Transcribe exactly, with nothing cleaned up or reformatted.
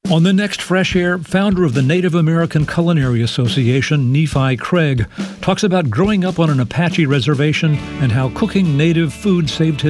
On the next Fresh Air, founder of the Native American Culinary Association, Nephi Craig, talks about growing up on an Apache reservation and how cooking native food saved his